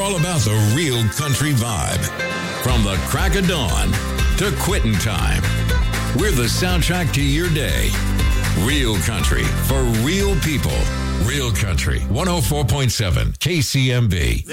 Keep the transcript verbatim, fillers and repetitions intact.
all about the real country vibe. From the crack of dawn to quitting time, we're the soundtrack to your day. Real country for real people. Real Country, one oh four point seven K C M B.